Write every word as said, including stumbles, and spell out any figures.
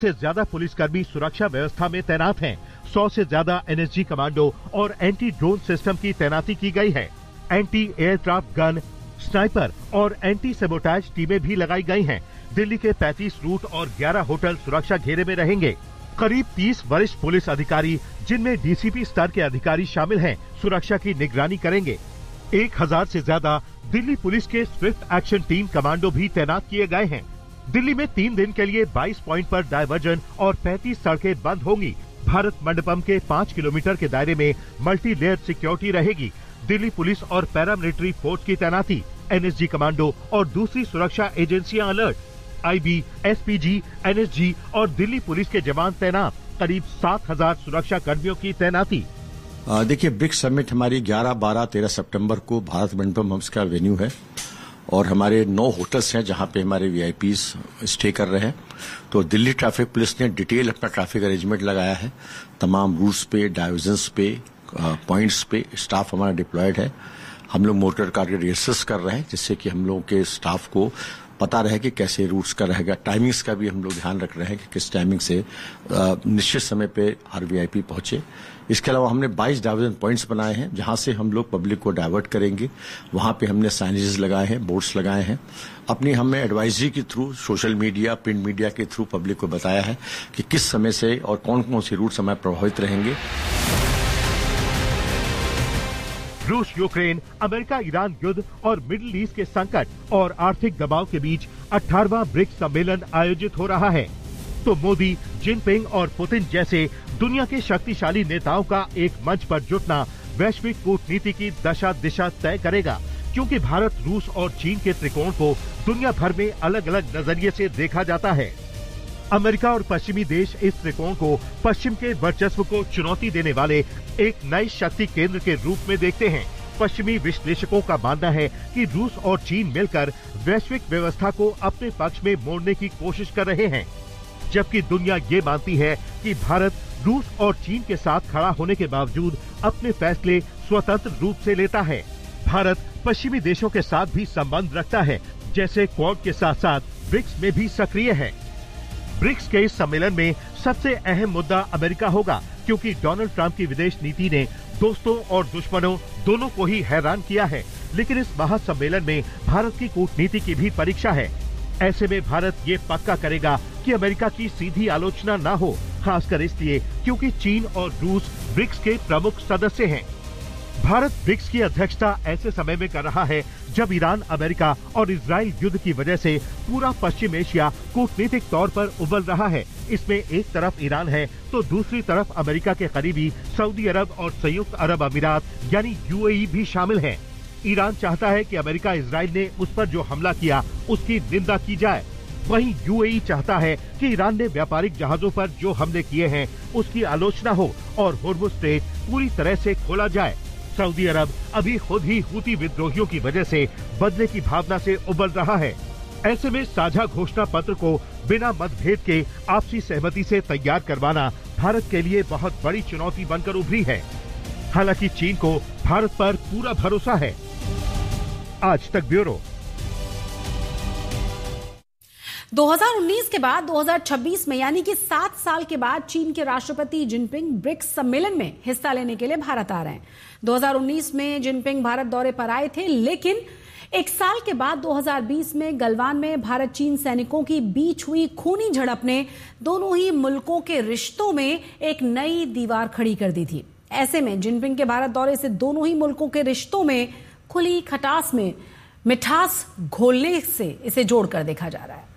से ज्यादा पुलिसकर्मी सुरक्षा व्यवस्था में तैनात हैं। सौ से ज्यादा एन एस जी कमांडो और एंटी ड्रोन सिस्टम की तैनाती की गई है। एंटी एयरक्राफ्ट गन, स्नाइपर और एंटी सेबोटाज टीमें भी लगाई गई हैं। दिल्ली के पैंतीस रूट और ग्यारह होटल सुरक्षा घेरे में रहेंगे। करीब तीस वरिष्ठ पुलिस अधिकारी, जिनमें डी सी पी स्तर के अधिकारी शामिल हैं, सुरक्षा की निगरानी करेंगे। एक हजार से ज्यादा दिल्ली पुलिस के स्विफ्ट एक्शन टीम कमांडो भी तैनात किए गए हैं। दिल्ली में तीन दिन के लिए बाईस पॉइंट पर डायवर्जन और पैंतीस सड़कें बंद होंगी। भारत मंडपम के पाँच किलोमीटर के दायरे में मल्टी लेयर सिक्योरिटी रहेगी। दिल्ली पुलिस और पैरामिलिट्री फोर्स की तैनाती, एन एस जी कमांडो और दूसरी सुरक्षा एजेंसियां अलर्ट। आई B, S P G, N S G और दिल्ली पुलिस के जवान तैनात। करीब सात हजार सुरक्षा कर्मियों की तैनाती। देखिए, ब्रिक्स समिट हमारी ग्यारह, बारह, तेरह सितंबर को भारत मंडपम का वेन्यू है और हमारे नौ होटल्स हैं जहां पे हमारे वी आई पीज स्टे कर रहे हैं। तो दिल्ली ट्रैफिक पुलिस ने डिटेल अपना ट्रैफिक अरेंजमेंट लगाया है। तमाम रूट्स पे, डाइवर्जन्स पे, पॉइंट्स पे स्टाफ हमारा डिप्लॉयड है। हम लोग मोटर कार के रिहर्सल्स कर रहे हैं जिससे कि हम लोगों के स्टाफ को पता रहे कि कैसे रूट्स का रहेगा। टाइमिंग्स का भी हम लोग ध्यान रख रहे हैं कि किस टाइमिंग से निश्चित समय पे हर वी आई पी पहुंचे। इसके अलावा हमने बाईस डाइवर्जन पॉइंट्स बनाए हैं जहां से हम लोग पब्लिक को डाइवर्ट करेंगे। वहां पे हमने साइनेजेस लगाए हैं, बोर्ड्स लगाए हैं। अपनी हमने एडवाइजरी के through, social media, print media के थ्रू पब्लिक को बताया है कि किस समय से और कौन कौन से रूट्स हमारे प्रभावित रहेंगे। रूस यूक्रेन, अमेरिका ईरान युद्ध और मिडिल ईस्ट के संकट और आर्थिक दबाव के बीच अठारहवां ब्रिक्स सम्मेलन आयोजित हो रहा है। तो मोदी, जिनपिंग और पुतिन जैसे दुनिया के शक्तिशाली नेताओं का एक मंच पर जुटना वैश्विक कूटनीति की दशा दिशा तय करेगा, क्योंकि भारत, रूस और चीन के त्रिकोण को दुनिया भर में अलग अलग नजरिए से देखा जाता है। अमेरिका और पश्चिमी देश इस त्रिकोण को पश्चिम के वर्चस्व को चुनौती देने वाले एक नए शक्ति केंद्र के रूप में देखते हैं। पश्चिमी विश्लेषकों का मानना है कि रूस और चीन मिलकर वैश्विक व्यवस्था को अपने पक्ष में मोड़ने की कोशिश कर रहे हैं, जबकि दुनिया ये मानती है कि भारत रूस और चीन के साथ खड़ा होने के बावजूद अपने फैसले स्वतंत्र रूप से लेता है। भारत पश्चिमी देशों के साथ भी संबंध रखता है, जैसे क्वाड के साथ साथ ब्रिक्स में भी सक्रिय है। ब्रिक्स के इस सम्मेलन में सबसे अहम मुद्दा अमेरिका होगा, क्योंकि डोनाल्ड ट्रंप की विदेश नीति ने दोस्तों और दुश्मनों दोनों को ही हैरान किया है। लेकिन इस महासम्मेलन में भारत की कूटनीति की भी परीक्षा है। ऐसे में भारत ये पक्का करेगा कि अमेरिका की सीधी आलोचना न हो, खासकर इसलिए क्योंकि चीन और रूस ब्रिक्स के प्रमुख सदस्य हैं। भारत ब्रिक्स की अध्यक्षता ऐसे समय में कर रहा है जब ईरान, अमेरिका और इजराइल युद्ध की वजह से पूरा पश्चिम एशिया कूटनीतिक तौर पर उबल रहा है। इसमें एक तरफ ईरान है तो दूसरी तरफ अमेरिका के करीबी सऊदी अरब और संयुक्त अरब अमीरात यानी यू ए ई भी शामिल हैं। ईरान चाहता है कि अमेरिका, इजराइल ने उस पर जो हमला किया उसकी निंदा की जाए। वहीं यू ए ई चाहता है कि ईरान ने व्यापारिक जहाजों पर जो हमले किए हैं उसकी आलोचना हो और होर्मुज़ स्ट्रेट पूरी तरह से खोला जाए। सऊदी अरब अभी खुद ही हूती विद्रोहियों की वजह से बदले की भावना से उबल रहा है। ऐसे में साझा घोषणा पत्र को बिना मतभेद के आपसी सहमति से तैयार करवाना भारत के लिए बहुत बड़ी चुनौती बनकर उभरी है। हालांकि चीन को भारत पर पूरा भरोसा है। आज तक ब्यूरो। दो हज़ार उन्नीस के बाद दो हज़ार छब्बीस में यानी कि सात साल के बाद चीन के राष्ट्रपति जिनपिंग ब्रिक्स सम्मेलन में हिस्सा लेने के लिए भारत आ रहे हैं। दो हज़ार उन्नीस में जिनपिंग भारत दौरे पर आए थे, लेकिन एक साल के बाद दो हज़ार बीस में गलवान में भारत चीन सैनिकों की बीच हुई खूनी झड़प ने दोनों ही मुल्कों के रिश्तों में एक नई दीवार खड़ी कर दी थी। ऐसे में जिनपिंग के भारत दौरे से दोनों ही मुल्कों के रिश्तों में खुली खटास में मिठास घोलने से इसे जोड़कर देखा जा रहा है।